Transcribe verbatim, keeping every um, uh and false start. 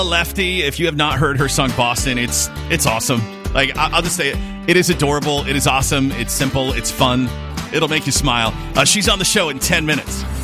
Lefty, if you have not heard her song Boston, it's it's awesome. Like, I- I'll just say it. It is adorable. It is awesome. It's simple. It's fun. It'll make you smile. Uh, she's on the show in ten minutes.